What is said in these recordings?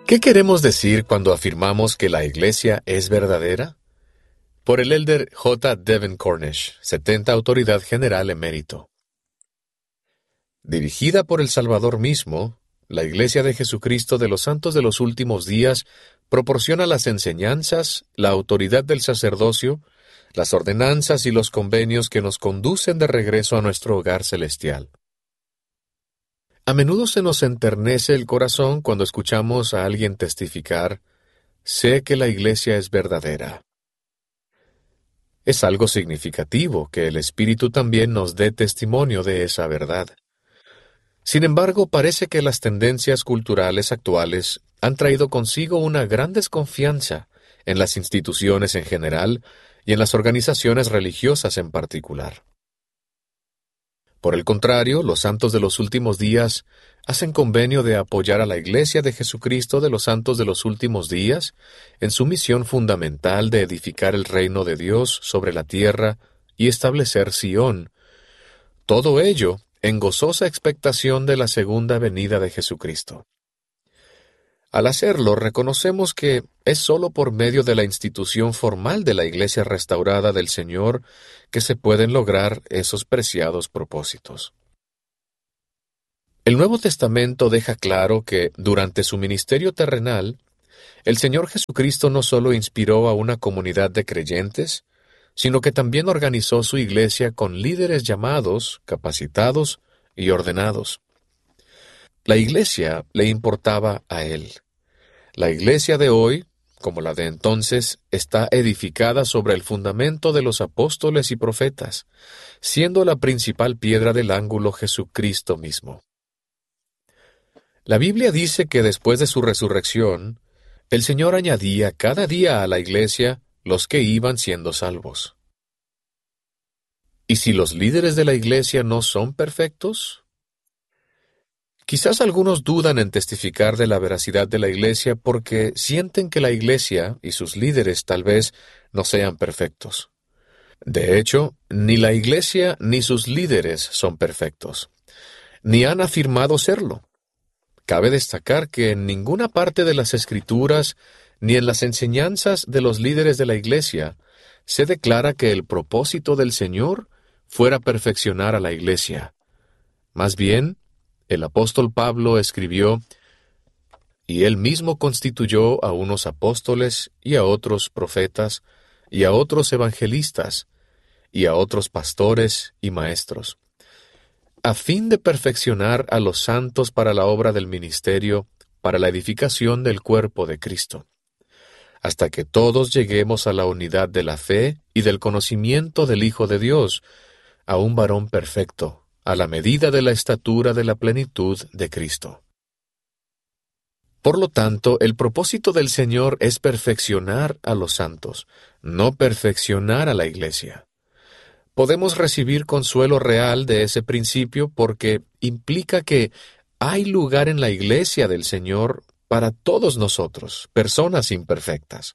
¿Qué queremos decir cuando afirmamos que la Iglesia es verdadera? Por el elder J. Devin Cornish, 70 Autoridad General Emérito. Dirigida por el Salvador mismo, la Iglesia de Jesucristo de los Santos de los Últimos Días proporciona las enseñanzas, la autoridad del sacerdocio, las ordenanzas y los convenios que nos conducen de regreso a nuestro hogar celestial. A menudo se nos enternece el corazón cuando escuchamos a alguien testificar: sé que la Iglesia es verdadera. Es algo significativo que el Espíritu también nos dé testimonio de esa verdad. Sin embargo, parece que las tendencias culturales actuales han traído consigo una gran desconfianza en las instituciones en general y en las organizaciones religiosas en particular. Por el contrario, los santos de los últimos días hacen convenio de apoyar a la Iglesia de Jesucristo de los Santos de los Últimos Días en su misión fundamental de edificar el reino de Dios sobre la tierra y establecer Sión. Todo ello en gozosa expectación de la segunda venida de Jesucristo. Al hacerlo, reconocemos que es sólo por medio de la institución formal de la Iglesia restaurada del Señor que se pueden lograr esos preciados propósitos. El Nuevo Testamento deja claro que, durante su ministerio terrenal, el Señor Jesucristo no sólo inspiró a una comunidad de creyentes, sino que también organizó su Iglesia con líderes llamados, capacitados y ordenados. La Iglesia le importaba a Él. La Iglesia de hoy, como la de entonces, está edificada sobre el fundamento de los apóstoles y profetas, siendo la principal piedra del ángulo Jesucristo mismo. La Biblia dice que después de su resurrección, el Señor añadía cada día a la Iglesia los que iban siendo salvos. ¿Y si los líderes de la Iglesia no son perfectos? Quizás algunos dudan en testificar de la veracidad de la Iglesia porque sienten que la Iglesia y sus líderes tal vez no sean perfectos. De hecho, ni la Iglesia ni sus líderes son perfectos, ni han afirmado serlo. Cabe destacar que en ninguna parte de las Escrituras ni en las enseñanzas de los líderes de la Iglesia se declara que el propósito del Señor fuera perfeccionar a la Iglesia. Más bien, el apóstol Pablo escribió: y él mismo constituyó a unos apóstoles y a otros profetas y a otros evangelistas y a otros pastores y maestros, a fin de perfeccionar a los santos para la obra del ministerio, para la edificación del cuerpo de Cristo, hasta que todos lleguemos a la unidad de la fe y del conocimiento del Hijo de Dios, a un varón perfecto, a la medida de la estatura de la plenitud de Cristo. Por lo tanto, el propósito del Señor es perfeccionar a los santos, no perfeccionar a la Iglesia. Podemos recibir consuelo real de ese principio porque implica que hay lugar en la Iglesia del Señor para todos nosotros, personas imperfectas.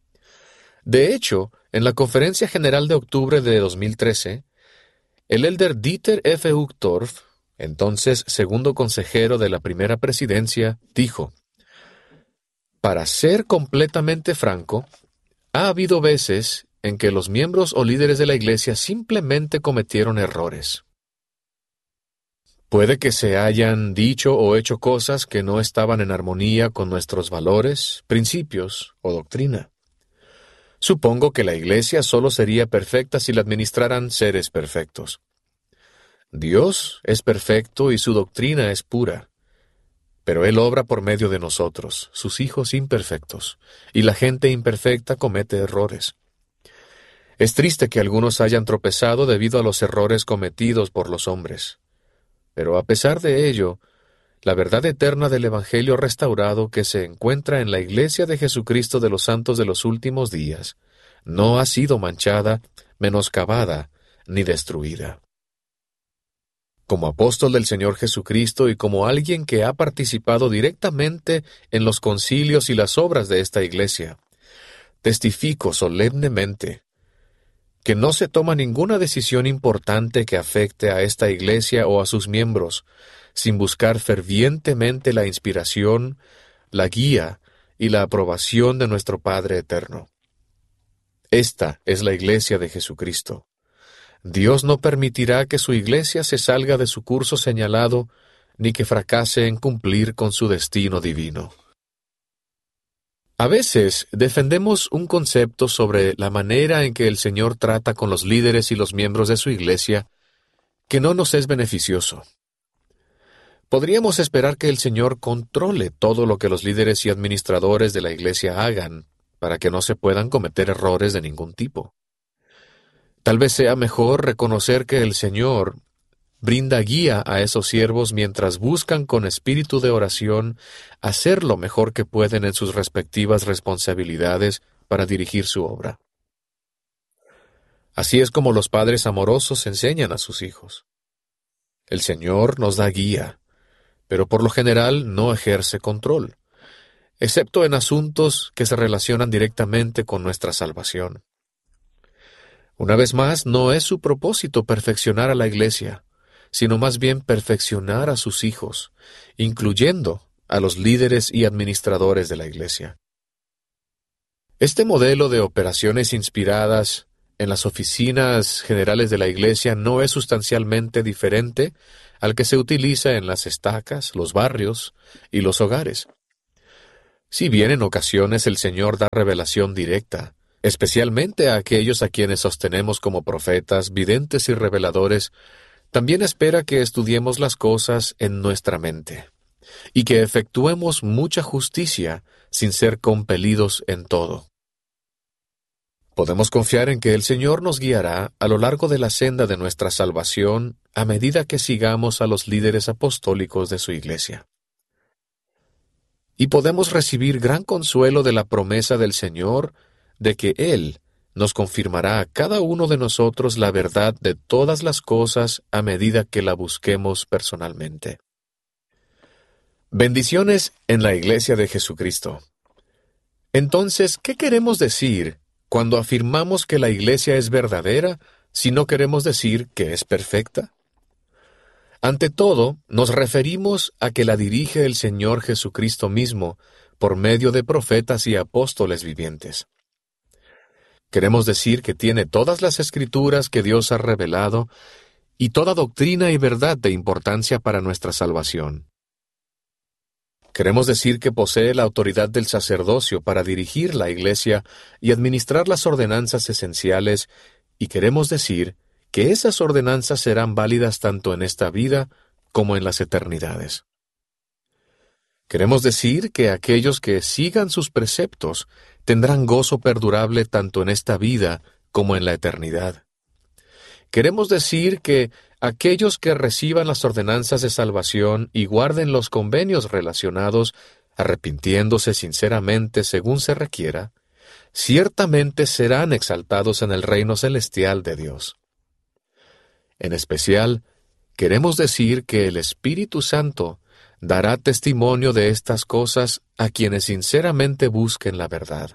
De hecho, en la Conferencia General de octubre de 2013, el elder Dieter F. Uchtdorf, entonces segundo consejero de la primera presidencia, dijo: para ser completamente franco, ha habido veces en que los miembros o líderes de la Iglesia simplemente cometieron errores. Puede que se hayan dicho o hecho cosas que no estaban en armonía con nuestros valores, principios o doctrina. Supongo que la Iglesia solo sería perfecta si la administraran seres perfectos. Dios es perfecto y su doctrina es pura, pero Él obra por medio de nosotros, sus hijos imperfectos, y la gente imperfecta comete errores. Es triste que algunos hayan tropezado debido a los errores cometidos por los hombres. Pero a pesar de ello, la verdad eterna del Evangelio restaurado que se encuentra en la Iglesia de Jesucristo de los Santos de los Últimos Días no ha sido manchada, menoscabada ni destruida. Como apóstol del Señor Jesucristo y como alguien que ha participado directamente en los concilios y las obras de esta Iglesia, testifico solemnemente que no se toma ninguna decisión importante que afecte a esta Iglesia o a sus miembros sin buscar fervientemente la inspiración, la guía y la aprobación de nuestro Padre Eterno. Esta es la Iglesia de Jesucristo. Dios no permitirá que su Iglesia se salga de su curso señalado, ni que fracase en cumplir con su destino divino. A veces defendemos un concepto sobre la manera en que el Señor trata con los líderes y los miembros de su Iglesia que no nos es beneficioso. Podríamos esperar que el Señor controle todo lo que los líderes y administradores de la Iglesia hagan, para que no se puedan cometer errores de ningún tipo. Tal vez sea mejor reconocer que el Señor brinda guía a esos siervos mientras buscan con espíritu de oración hacer lo mejor que pueden en sus respectivas responsabilidades para dirigir su obra. Así es como los padres amorosos enseñan a sus hijos. El Señor nos da guía, pero por lo general no ejerce control, excepto en asuntos que se relacionan directamente con nuestra salvación. Una vez más, no es su propósito perfeccionar a la Iglesia, sino más bien perfeccionar a sus hijos, incluyendo a los líderes y administradores de la Iglesia. Este modelo de operaciones inspiradas en las oficinas generales de la Iglesia no es sustancialmente diferente al que se utiliza en las estacas, los barrios y los hogares. Si bien en ocasiones el Señor da revelación directa, especialmente a aquellos a quienes sostenemos como profetas, videntes y reveladores, también espera que estudiemos las cosas en nuestra mente, y que efectuemos mucha justicia sin ser compelidos en todo. Podemos confiar en que el Señor nos guiará a lo largo de la senda de nuestra salvación a medida que sigamos a los líderes apostólicos de su Iglesia. Y podemos recibir gran consuelo de la promesa del Señor de que Él nos confirmará a cada uno de nosotros la verdad de todas las cosas a medida que la busquemos personalmente. Bendiciones en la Iglesia de Jesucristo. Entonces, ¿qué queremos decir cuando afirmamos que la Iglesia es verdadera si no queremos decir que es perfecta? Ante todo, nos referimos a que la dirige el Señor Jesucristo mismo por medio de profetas y apóstoles vivientes. Queremos decir que tiene todas las escrituras que Dios ha revelado y toda doctrina y verdad de importancia para nuestra salvación. Queremos decir que posee la autoridad del sacerdocio para dirigir la Iglesia y administrar las ordenanzas esenciales, y queremos decir que esas ordenanzas serán válidas tanto en esta vida como en las eternidades. Queremos decir que aquellos que sigan sus preceptos tendrán gozo perdurable tanto en esta vida como en la eternidad. Queremos decir que aquellos que reciban las ordenanzas de salvación y guarden los convenios relacionados, arrepintiéndose sinceramente según se requiera, ciertamente serán exaltados en el reino celestial de Dios. En especial, queremos decir que el Espíritu Santo dará testimonio de estas cosas a quienes sinceramente busquen la verdad.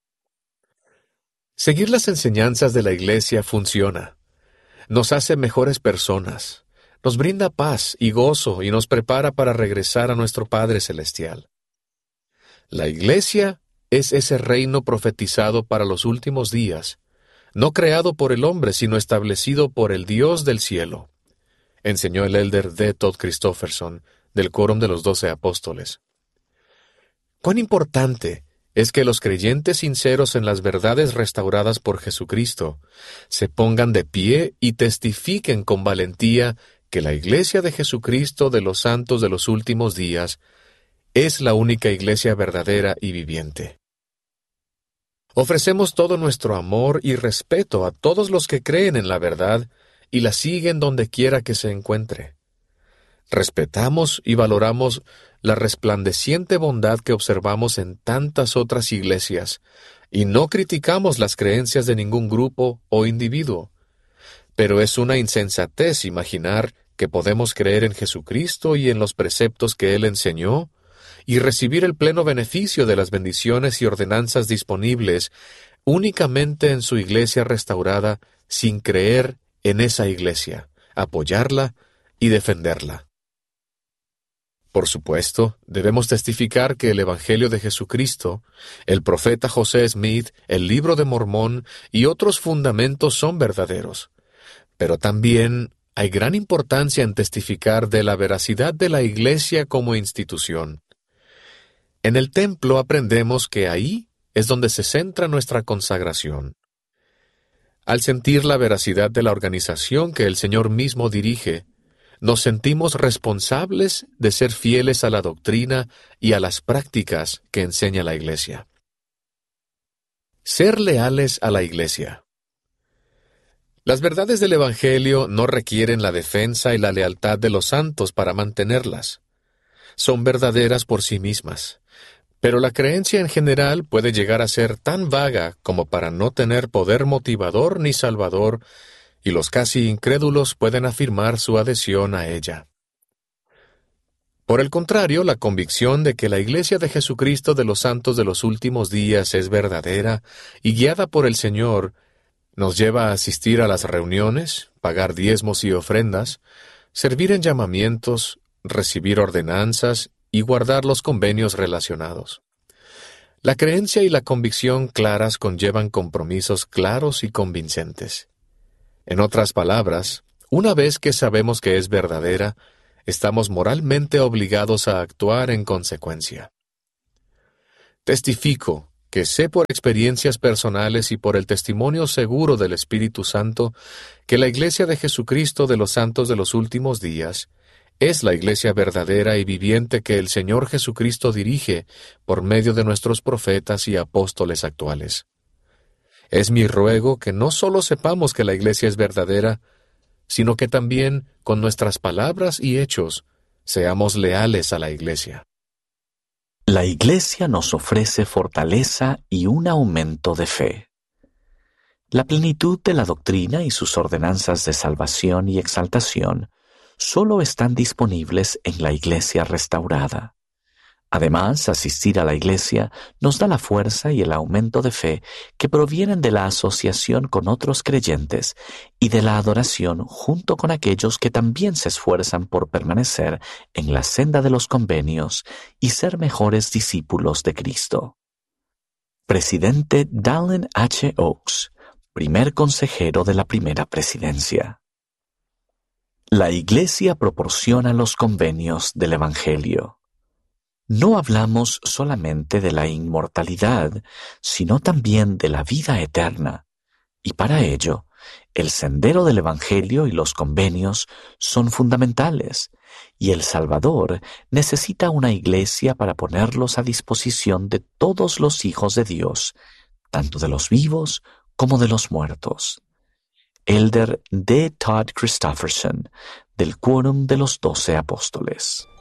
Seguir las enseñanzas de la Iglesia funciona. Nos hace mejores personas, nos brinda paz y gozo y nos prepara para regresar a nuestro Padre Celestial. La Iglesia es ese reino profetizado para los últimos días, no creado por el hombre, sino establecido por el Dios del cielo, enseñó el elder D. Todd Christofferson, del Quórum de los 12 Apóstoles. Cuán importante es que los creyentes sinceros en las verdades restauradas por Jesucristo se pongan de pie y testifiquen con valentía que la Iglesia de Jesucristo de los santos de los últimos días es la única Iglesia verdadera y viviente. Ofrecemos todo nuestro amor y respeto a todos los que creen en la verdad y la siguen donde quiera que se encuentre. Respetamos y valoramos la resplandeciente bondad que observamos en tantas otras iglesias, y no criticamos las creencias de ningún grupo o individuo. Pero es una insensatez imaginar que podemos creer en Jesucristo y en los preceptos que Él enseñó, y recibir el pleno beneficio de las bendiciones y ordenanzas disponibles únicamente en su iglesia restaurada sin creer en esa iglesia, apoyarla y defenderla. Por supuesto, debemos testificar que el Evangelio de Jesucristo, el profeta José Smith, el Libro de Mormón y otros fundamentos son verdaderos. Pero también hay gran importancia en testificar de la veracidad de la Iglesia como institución. En el templo aprendemos que ahí es donde se centra nuestra consagración. Al sentir la veracidad de la organización que el Señor mismo dirige, nos sentimos responsables de ser fieles a la doctrina y a las prácticas que enseña la Iglesia. Ser leales a la Iglesia. Las verdades del Evangelio no requieren la defensa y la lealtad de los santos para mantenerlas. Son verdaderas por sí mismas, pero la creencia en general puede llegar a ser tan vaga como para no tener poder motivador ni salvador, y los casi incrédulos pueden afirmar su adhesión a ella. Por el contrario, la convicción de que la Iglesia de Jesucristo de los Santos de los Últimos Días es verdadera y guiada por el Señor nos lleva a asistir a las reuniones, pagar diezmos y ofrendas, servir en llamamientos, recibir ordenanzas y guardar los convenios relacionados. La creencia y la convicción claras conllevan compromisos claros y convincentes. En otras palabras, una vez que sabemos que es verdadera, estamos moralmente obligados a actuar en consecuencia. Testifico que sé por experiencias personales y por el testimonio seguro del Espíritu Santo que la Iglesia de Jesucristo de los Santos de los Últimos Días es la Iglesia verdadera y viviente que el Señor Jesucristo dirige por medio de nuestros profetas y apóstoles actuales. Es mi ruego que no solo sepamos que la Iglesia es verdadera, sino que también, con nuestras palabras y hechos, seamos leales a la Iglesia. La Iglesia nos ofrece fortaleza y un aumento de fe. La plenitud de la doctrina y sus ordenanzas de salvación y exaltación solo están disponibles en la Iglesia restaurada. Además, asistir a la Iglesia nos da la fuerza y el aumento de fe que provienen de la asociación con otros creyentes y de la adoración junto con aquellos que también se esfuerzan por permanecer en la senda de los convenios y ser mejores discípulos de Cristo. Presidente Dallin H. Oaks, primer consejero de la primera presidencia. La Iglesia proporciona los convenios del Evangelio. No hablamos solamente de la inmortalidad, sino también de la vida eterna, y para ello, el sendero del Evangelio y los convenios son fundamentales, y el Salvador necesita una iglesia para ponerlos a disposición de todos los hijos de Dios, tanto de los vivos como de los muertos. Elder D. Todd Christofferson, del Quórum de los 12 Apóstoles.